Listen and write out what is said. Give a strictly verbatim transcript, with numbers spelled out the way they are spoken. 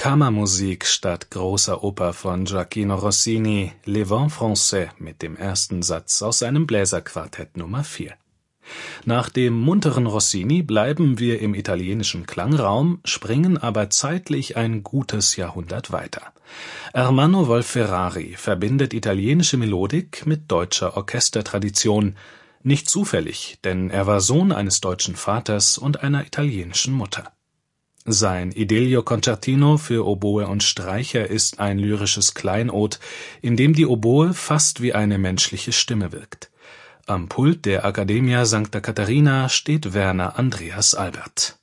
Kammermusik statt großer Oper von Gioachino Rossini, Les Vents Français mit dem ersten Satz aus seinem Bläserquartett Nummer vier. Nach dem munteren Rossini bleiben wir im italienischen Klangraum, springen aber zeitlich ein gutes Jahrhundert weiter. Ermanno Wolf-Ferrari verbindet italienische Melodik mit deutscher Orchestertradition, nicht zufällig, denn er war Sohn eines deutschen Vaters und einer italienischen Mutter. Sein Idilio Concertino für Oboe und Streicher ist ein lyrisches Kleinod, in dem die Oboe fast wie eine menschliche Stimme wirkt. Am Pult der Accademia Sancta Caterina steht Werner Andreas Albert.